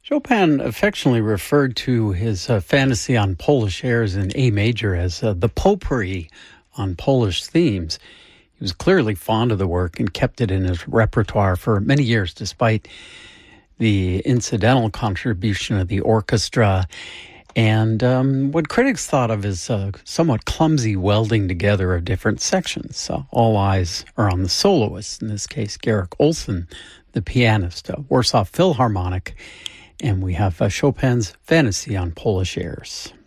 Chopin affectionately referred to his fantasy on Polish airs in A major as the potpourri on Polish themes. He was clearly fond of the work and kept it in his repertoire for many years, despite the incidental contribution of the orchestra and what critics thought of as somewhat clumsy welding together of different sections. So all eyes are on the soloist, in this case, Garrick Olson, the pianist, Warsaw Philharmonic, and we have Chopin's Fantasy on Polish airs.